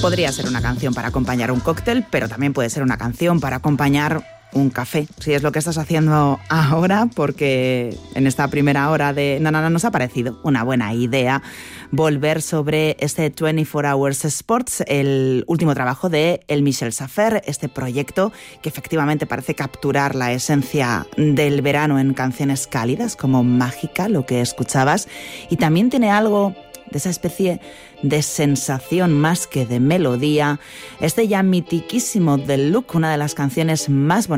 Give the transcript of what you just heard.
Podría ser una canción para acompañar un cóctel, pero también puede ser una canción para acompañar un café, si es lo que estás haciendo ahora, porque en esta primera hora de Nanana nos ha parecido una buena idea volver sobre este 24 Hours Sports, el último trabajo de el Michel Saffer, este proyecto que efectivamente parece capturar la esencia del verano en canciones cálidas, como Mágica, lo que escuchabas, y también tiene algo de esa especie de sensación más que de melodía, este ya mitiquísimo The Look, una de las canciones más bonitas